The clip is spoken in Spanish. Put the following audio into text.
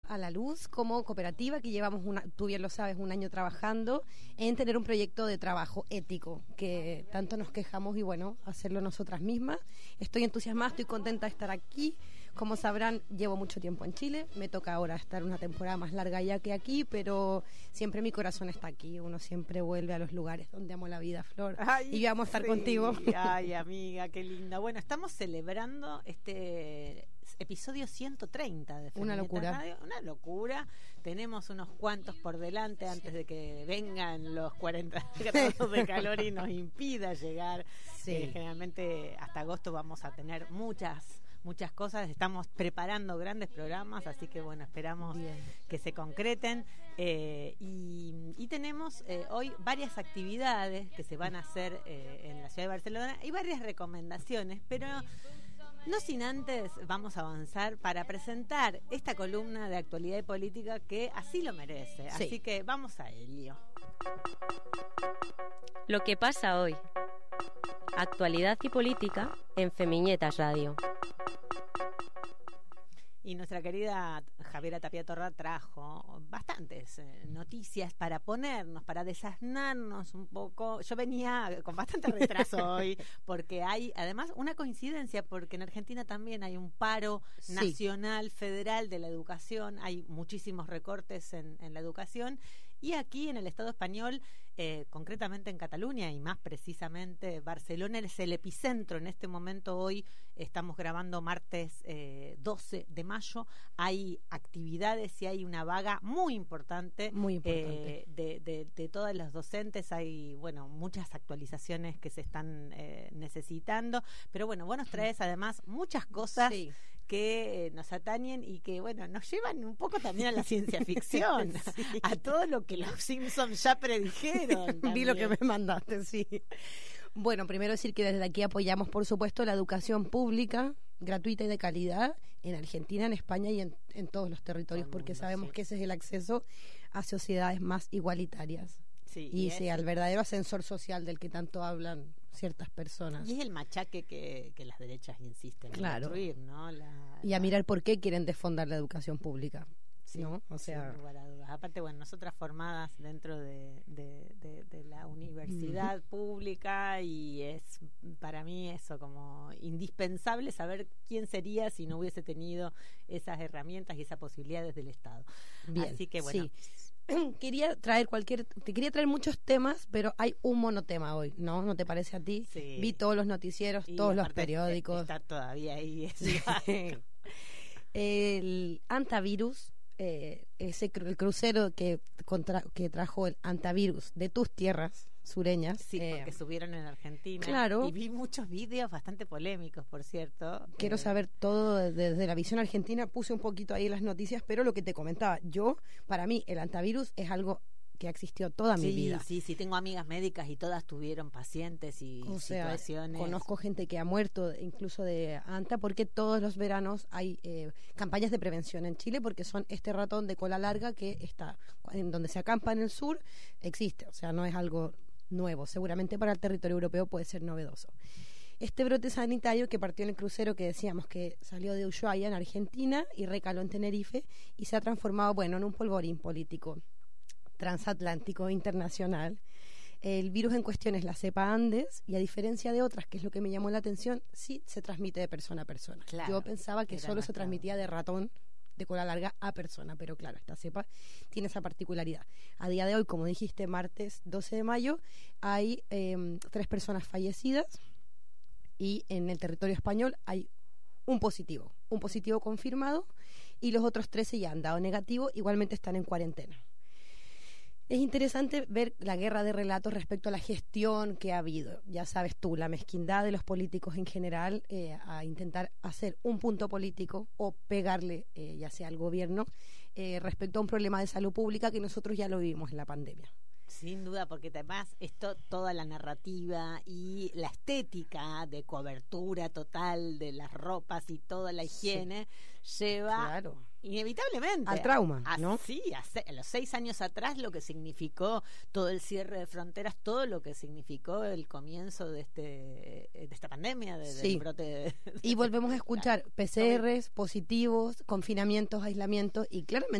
a la luz como cooperativa que llevamos, tú bien lo sabes, un año trabajando en tener un proyecto de trabajo ético, que tanto nos quejamos y bueno, hacerlo nosotras mismas. Estoy entusiasmada, estoy contenta de estar aquí. Como sabrán, llevo mucho tiempo en Chile, me toca ahora estar una temporada más larga ya que aquí, pero siempre mi corazón está aquí, uno siempre vuelve a los lugares donde amo la vida, Flor. Ay, y vamos a estar contigo. Ay, amiga, qué linda. Bueno, estamos celebrando este episodio 130 de Una locura. Radio. Una locura. Tenemos unos cuantos por delante antes de que vengan los 40 grados de calor y nos impida llegar. Sí. Generalmente hasta agosto vamos a tener muchas cosas, estamos preparando grandes programas, así que bueno, esperamos que se concreten y tenemos hoy varias actividades que se van a hacer en la ciudad de Barcelona y varias recomendaciones, pero no sin antes vamos a avanzar para presentar esta columna de actualidad y política que así lo merece, sí. Así que vamos a ello. Lo que pasa hoy. Actualidad y política en Femiñetas Radio. Y nuestra querida Javiera Tapia Torra trajo bastantes noticias para ponernos, para desasnarnos un poco. Yo venía con bastante retraso hoy, porque hay además una coincidencia, porque en Argentina también hay un paro nacional, federal de la educación, hay muchísimos recortes en la educación, y aquí en el Estado español, concretamente en Cataluña y más precisamente Barcelona es el epicentro. En este momento hoy estamos grabando martes 12 de mayo, hay actividades y hay una vaga muy importante, de todas las docentes. Hay muchas actualizaciones que se están necesitando, pero vos nos traes además muchas cosas que nos atañen y que nos llevan un poco también a la ciencia ficción, a todo lo que los Simpsons ya predijeron. Vi lo que me mandaste, sí. Bueno, primero decir que desde aquí apoyamos, por supuesto, la educación pública, gratuita y de calidad en Argentina, en España y en todos los territorios, porque sabemos que ese es el acceso a sociedades más igualitarias. Al verdadero ascensor social del que tanto hablan ciertas personas. Y es el machaque que las derechas insisten en destruir, ¿no? Y a mirar por qué quieren desfondar la educación pública. Sí, ¿no? O sea, sin lugar a dudas. Aparte, nosotras formadas dentro de la universidad pública, y es para mí eso como indispensable saber quién sería si no hubiese tenido esas herramientas y esas posibilidades del Estado. Bien, así que te quería traer muchos temas, pero hay un monotema hoy, ¿no te parece a ti? Sí. Vi todos los noticieros, y todos los periódicos. Está todavía ahí. El antivirus, el crucero que trajo el antivirus de tus tierras sureñas. Sí, porque subieron en Argentina. Claro. Y vi muchos vídeos bastante polémicos, por cierto. Quiero saber todo desde la visión argentina. Puse un poquito ahí las noticias, pero lo que te comentaba, para mí, el antivirus es algo que ha existido toda mi vida. Sí, tengo amigas médicas y todas tuvieron pacientes y situaciones. Conozco gente que ha muerto incluso de anta, porque todos los veranos hay campañas de prevención en Chile, porque son este ratón de cola larga que está en donde se acampa en el sur, existe, o sea, no es algo nuevo, seguramente para el territorio europeo puede ser novedoso. Este brote sanitario que partió en el crucero que decíamos que salió de Ushuaia en Argentina y recaló en Tenerife y se ha transformado, en un polvorín político transatlántico internacional. El virus en cuestión es la cepa Andes y a diferencia de otras, que es lo que me llamó la atención, sí se transmite de persona a persona. Claro, yo pensaba que solo se transmitía de ratón de cola larga a persona, pero claro, esta cepa tiene esa particularidad. A día de hoy, como dijiste, martes 12 de mayo, hay 3 personas fallecidas y en el territorio español hay un positivo confirmado, y los otros 13 ya han dado negativo, igualmente están en cuarentena. Es interesante ver la guerra de relatos respecto a la gestión que ha habido. Ya sabes tú, la mezquindad de los políticos en general a intentar hacer un punto político o pegarle, ya sea al gobierno, respecto a un problema de salud pública que nosotros ya lo vivimos en la pandemia. Sin duda, porque además toda la narrativa y la estética de cobertura total de las ropas y toda la higiene lleva inevitablemente al trauma, ¿no? Sí, a los 6 años atrás lo que significó todo el cierre de fronteras, todo lo que significó el comienzo de esta pandemia, del brote y volvemos a escuchar PCRs, positivos, confinamientos, aislamientos, y claramente